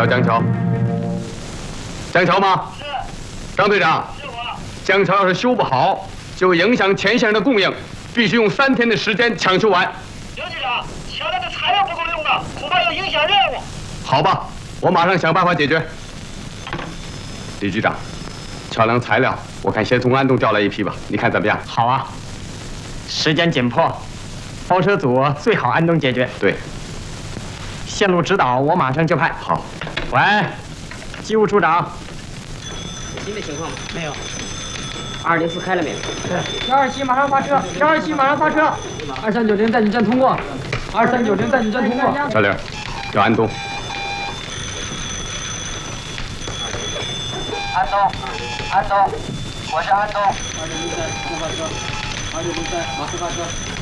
江桥。江桥吗？是。张队长。是我。江桥要是修不好，就影响前线的供应，必须用3天的时间抢修完。 刘局长，桥梁的材料不够用了，恐怕要影响任务。 好吧，我马上想办法解决。李局长，桥梁材料，我看先从安东调来一批吧，你看怎么样？ 好啊。时间紧迫，包车组最好安东解决。 对。 线路指导我马上就派。 好。 喂，机务处长。 有新的情况吗？ 没有。 204开了没有 ？127马上发车，127马上发车。2390在你站通过，2390在你站通过。 小李，叫安东。 安东，我是安东。 203，马上发车。203，马上发车。